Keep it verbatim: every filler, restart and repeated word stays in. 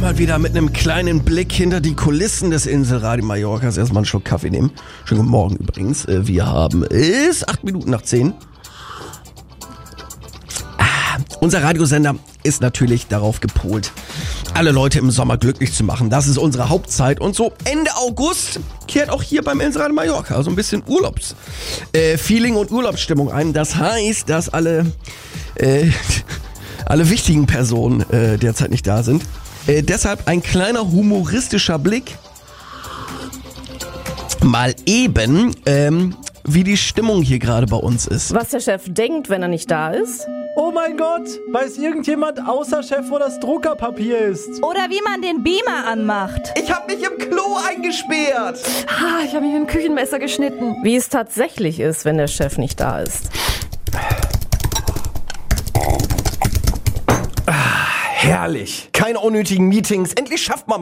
mal wieder mit einem kleinen Blick hinter die Kulissen des Inselradio Mallorcas. Erstmal einen Schluck Kaffee nehmen. Schönen guten Morgen übrigens. Wir haben es acht Minuten nach zehn. Ah, unser Radiosender ist natürlich darauf gepolt, alle Leute im Sommer glücklich zu machen. Das ist unsere Hauptzeit. Und so Ende August kehrt auch hier beim Inselradio Mallorca so ein bisschen Urlaubsfeeling äh, und Urlaubsstimmung ein. Das heißt, dass alle... Äh, alle wichtigen Personen äh, derzeit nicht da sind. Äh, deshalb ein kleiner humoristischer Blick. Mal eben, ähm, wie die Stimmung hier gerade bei uns ist. Was der Chef denkt, wenn er nicht da ist? Oh mein Gott, weiß irgendjemand außer Chef, wo das Druckerpapier ist? Oder wie man den Beamer anmacht. Ich hab mich im Klo eingesperrt. Ah, ich habe mich mit dem Küchenmesser geschnitten. Wie es tatsächlich ist, wenn der Chef nicht da ist. Herrlich. Keine unnötigen Meetings. Endlich schafft man